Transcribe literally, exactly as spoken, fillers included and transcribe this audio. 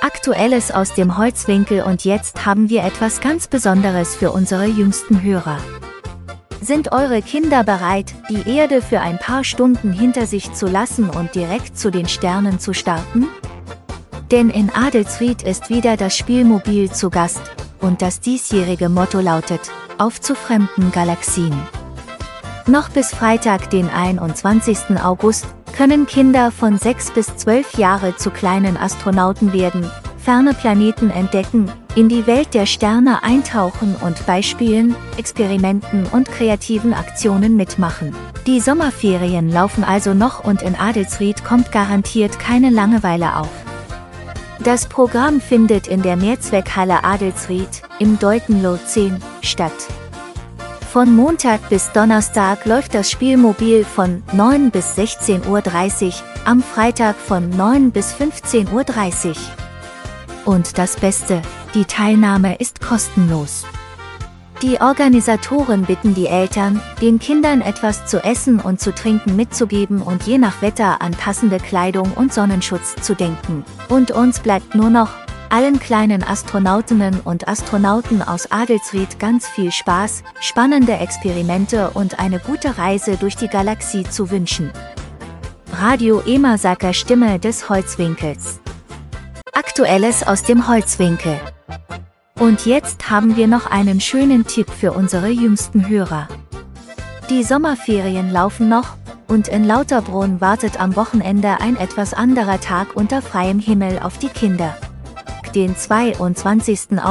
Aktuelles aus dem Holzwinkel, und jetzt haben wir etwas ganz Besonderes für unsere jüngsten Hörer. Sind eure Kinder bereit, die Erde für ein paar Stunden hinter sich zu lassen und direkt zu den Sternen zu starten? Denn in Adelsried ist wieder das Spielmobil zu Gast, und das diesjährige Motto lautet: Auf zu fremden Galaxien. Noch bis Freitag, den einundzwanzigsten August, können Kinder von sechs bis zwölf Jahre zu kleinen Astronauten werden, ferne Planeten entdecken, in die Welt der Sterne eintauchen und bei Spielen, Experimenten und kreativen Aktionen mitmachen. Die Sommerferien laufen also noch, und in Adelsried kommt garantiert keine Langeweile auf. Das Programm findet in der Mehrzweckhalle Adelsried, im Deutenloh zehn, statt. Von Montag bis Donnerstag läuft das Spielmobil von neun bis sechzehn Uhr dreißig, am Freitag von neun bis fünfzehn Uhr dreißig. Und das Beste: die Teilnahme ist kostenlos. Die Organisatoren bitten die Eltern, den Kindern etwas zu essen und zu trinken mitzugeben und je nach Wetter an passende Kleidung und Sonnenschutz zu denken. Und uns bleibt nur noch, allen kleinen Astronautinnen und Astronauten aus Adelsried ganz viel Spaß, spannende Experimente und eine gute Reise durch die Galaxie zu wünschen. Radio Emersaker, Stimme des Holzwinkels. Aktuelles aus dem Holzwinkel. Und jetzt haben wir noch einen schönen Tipp für unsere jüngsten Hörer. Die Sommerferien laufen noch, und in Lauterbrunn wartet am Wochenende ein etwas anderer Tag unter freiem Himmel auf die Kinder. Den zweiundzwanzigsten